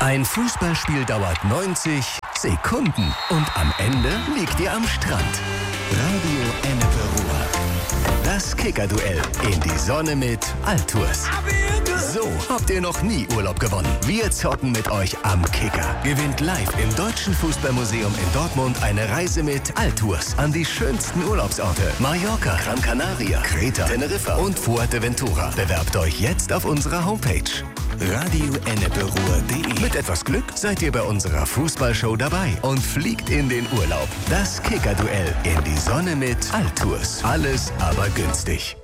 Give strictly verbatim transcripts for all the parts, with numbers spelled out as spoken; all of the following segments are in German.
Ein Fußballspiel dauert neunzig Sekunden und am Ende liegt ihr am Strand. Radio Ennepe Ruhr. Das Kicker-Duell in die Sonne mit Altours. So habt ihr noch nie Urlaub gewonnen. Wir zocken mit euch am Kicker. Gewinnt live im Deutschen Fußballmuseum in Dortmund eine Reise mit Altours an die schönsten Urlaubsorte. Mallorca, Gran Canaria, Kreta, Teneriffa und Fuerteventura. Bewerbt euch jetzt auf unserer Homepage radio ennepe ruhr punkt de. Mit etwas Glück seid ihr bei unserer Fußballshow dabei und fliegt in den Urlaub. Das Kicker-Duell in die Sonne mit Altours. Alles aber günstig.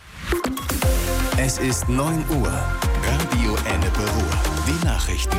Es ist neun Uhr. Radio Ennepe Ruhr. Die Nachrichten.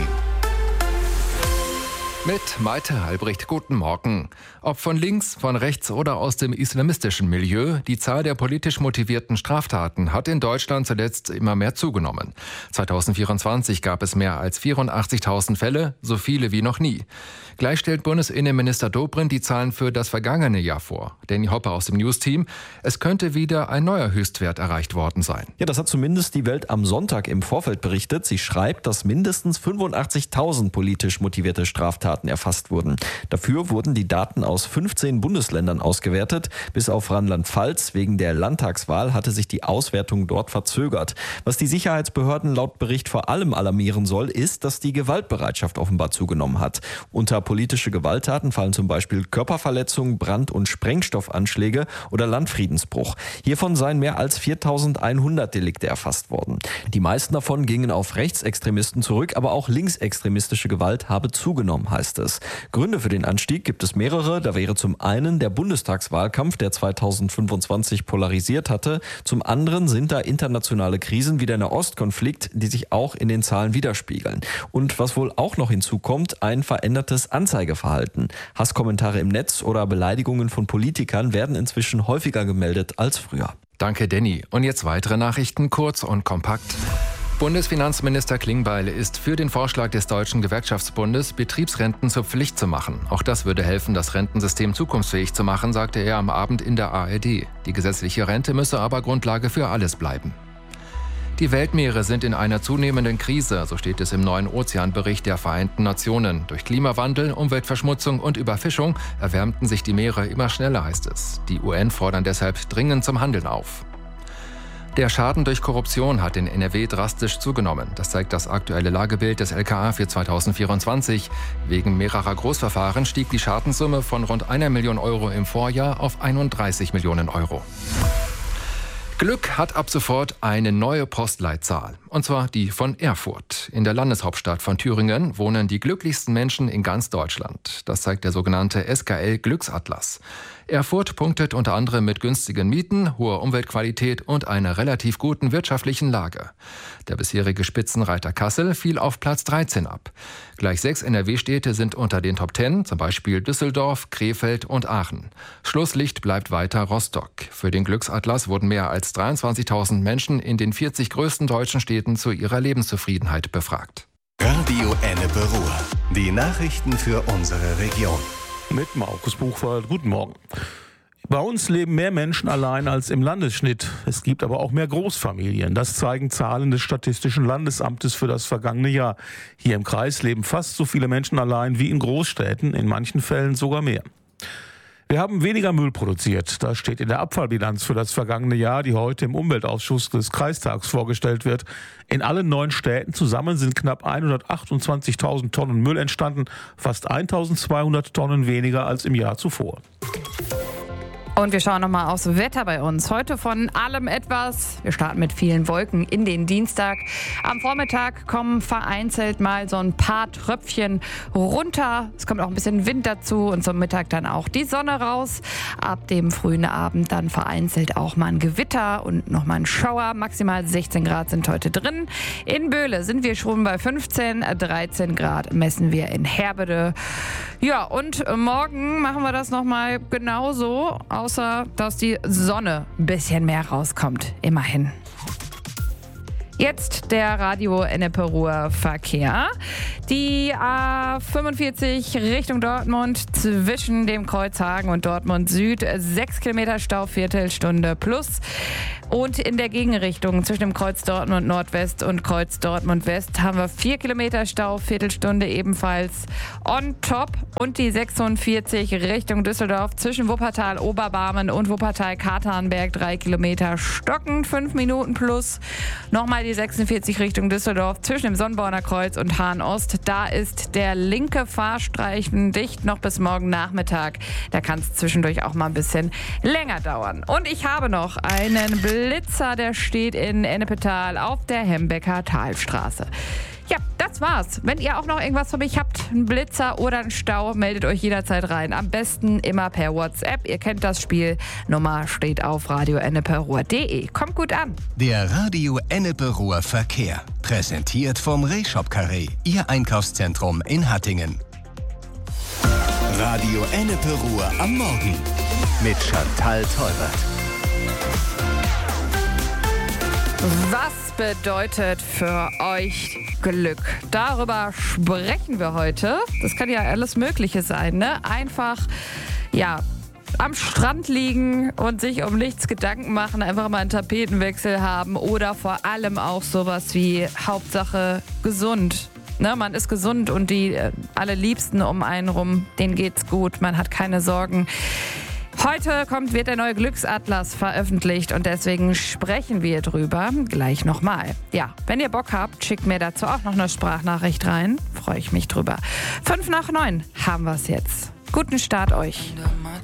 Mit Malte Albrecht, guten Morgen. Ob von links, von rechts oder aus dem islamistischen Milieu, die Zahl der politisch motivierten Straftaten hat in Deutschland zuletzt immer mehr zugenommen. zweitausendvierundzwanzig gab es mehr als vierundachtzigtausend Fälle, so viele wie noch nie. Gleich stellt Bundesinnenminister Dobrindt die Zahlen für das vergangene Jahr vor. Danny Hoppe aus dem News-Team. Es könnte wieder ein neuer Höchstwert erreicht worden sein. Ja, das hat zumindest die Welt am Sonntag im Vorfeld berichtet. Sie schreibt, dass mindestens fünfundachtzigtausend politisch motivierte Straftaten erfasst wurden. Dafür wurden die Daten aus fünfzehn Bundesländern ausgewertet. Bis auf Rheinland-Pfalz wegen der Landtagswahl hatte sich die Auswertung dort verzögert. Was die Sicherheitsbehörden laut Bericht vor allem alarmieren soll, ist, dass die Gewaltbereitschaft offenbar zugenommen hat. Unter politische Gewalttaten fallen zum Beispiel Körperverletzung, Brand- und Sprengstoffanschläge oder Landfriedensbruch. Hiervon seien mehr als viertausendeinhundert Delikte erfasst worden. Die meisten davon gingen auf Rechtsextremisten zurück, aber auch linksextremistische Gewalt habe zugenommen, heißt es. Gründe für den Anstieg gibt es mehrere. Da wäre zum einen der Bundestagswahlkampf, der zweitausendfünfundzwanzig polarisiert hatte. Zum anderen sind da internationale Krisen wie der Nahostkonflikt, die sich auch in den Zahlen widerspiegeln. Und was wohl auch noch hinzukommt, ein verändertes Anzeigeverhalten. Hasskommentare im Netz oder Beleidigungen von Politikern werden inzwischen häufiger gemeldet als früher. Danke, Danny. Und jetzt weitere Nachrichten, kurz und kompakt. Bundesfinanzminister Klingbeil ist für den Vorschlag des Deutschen Gewerkschaftsbundes, Betriebsrenten zur Pflicht zu machen. Auch das würde helfen, das Rentensystem zukunftsfähig zu machen, sagte er am Abend in der A R D. Die gesetzliche Rente müsse aber Grundlage für alles bleiben. Die Weltmeere sind in einer zunehmenden Krise, so steht es im neuen Ozeanbericht der Vereinten Nationen. Durch Klimawandel, Umweltverschmutzung und Überfischung erwärmten sich die Meere immer schneller, heißt es. Die U N fordern deshalb dringend zum Handeln auf. Der Schaden durch Korruption hat in N R W drastisch zugenommen. Das zeigt das aktuelle Lagebild des L K A für zweitausendvierundzwanzig. Wegen mehrerer Großverfahren stieg die Schadenssumme von rund einer Million Euro im Vorjahr auf einunddreißig Millionen Euro. Glück hat ab sofort eine neue Postleitzahl, und zwar die von Erfurt. In der Landeshauptstadt von Thüringen wohnen die glücklichsten Menschen in ganz Deutschland. Das zeigt der sogenannte S K L-Glücksatlas. Erfurt punktet unter anderem mit günstigen Mieten, hoher Umweltqualität und einer relativ guten wirtschaftlichen Lage. Der bisherige Spitzenreiter Kassel fiel auf Platz dreizehn ab. Gleich sechs N R W-Städte sind unter den Top zehn, zum Beispiel Düsseldorf, Krefeld und Aachen. Schlusslicht bleibt weiter Rostock. Für den Glücksatlas wurden mehr als dreiundzwanzigtausend Menschen in den vierzig größten deutschen Städten zu ihrer Lebenszufriedenheit befragt. Radio Ennepe Ruhr. Die Nachrichten für unsere Region. Mit Markus Buchwald. Guten Morgen. Bei uns leben mehr Menschen allein als im Landesschnitt. Es gibt aber auch mehr Großfamilien. Das zeigen Zahlen des Statistischen Landesamtes für das vergangene Jahr. Hier im Kreis leben fast so viele Menschen allein wie in Großstädten, in manchen Fällen sogar mehr. Wir haben weniger Müll produziert. Das steht in der Abfallbilanz für das vergangene Jahr, die heute im Umweltausschuss des Kreistags vorgestellt wird. In allen neun Städten zusammen sind knapp hundertachtundzwanzigtausend Tonnen Müll entstanden, fast eintausendzweihundert Tonnen weniger als im Jahr zuvor. Und wir schauen nochmal aufs Wetter bei uns. Heute von allem etwas. Wir starten mit vielen Wolken in den Dienstag. Am Vormittag kommen vereinzelt mal so ein paar Tröpfchen runter. Es kommt auch ein bisschen Wind dazu und zum Mittag dann auch die Sonne raus. Ab dem frühen Abend dann vereinzelt auch mal ein Gewitter und nochmal ein Schauer. Maximal sechzehn Grad sind heute drin. In Böhle sind wir schon bei fünfzehn, dreizehn Grad messen wir in Herbede. Ja, und morgen machen wir das nochmal genauso. Außer, dass die Sonne ein bisschen mehr rauskommt, immerhin. Jetzt der Radio Ennepe-Ruhr Verkehr. Die A fünfundvierzig Richtung Dortmund zwischen dem Kreuz Hagen und Dortmund Süd. sechs Kilometer Stau, Viertelstunde plus. Und in der Gegenrichtung zwischen dem Kreuz Dortmund Nordwest und Kreuz Dortmund West haben wir vier Kilometer Stau, Viertelstunde ebenfalls on top. Und die sechsundvierzig Richtung Düsseldorf zwischen Wuppertal Oberbarmen und Wuppertal Katernberg. drei Kilometer stockend, fünf Minuten plus. Nochmal die sechsundvierzig Richtung Düsseldorf zwischen dem Sonnborner Kreuz und Hahn Ost. Da ist der linke Fahrstreifen dicht noch bis morgen Nachmittag. Da kann es zwischendurch auch mal ein bisschen länger dauern. Und ich habe noch einen Blitzer, der steht in Ennepetal auf der Hembecker Talstraße. Ja, das war's. Wenn ihr auch noch irgendwas für mich habt, einen Blitzer oder einen Stau, meldet euch jederzeit rein. Am besten immer per WhatsApp. Ihr kennt das Spiel. Nummer steht auf radio enneperuhr punkt de. Kommt gut an. Der Radio Ennepe-Ruhr Verkehr. Präsentiert vom Rehshop Carré, Ihr Einkaufszentrum in Hattingen. Radio Ennepe-Ruhr am Morgen mit Chantal Tolbert. Was bedeutet für euch Glück? Darüber sprechen wir heute. Das kann ja alles Mögliche sein, ne? Einfach, ja, am Strand liegen und sich um nichts Gedanken machen, einfach mal einen Tapetenwechsel haben oder vor allem auch sowas wie Hauptsache gesund. Ne, man ist gesund und die äh, alle Liebsten um einen rum, denen geht's gut, man hat keine Sorgen. Heute kommt, wird der neue Glücksatlas veröffentlicht und deswegen sprechen wir drüber gleich nochmal. Ja, wenn ihr Bock habt, schickt mir dazu auch noch eine Sprachnachricht rein. Freue ich mich drüber. Fünf nach neun haben wir es jetzt. Guten Start euch.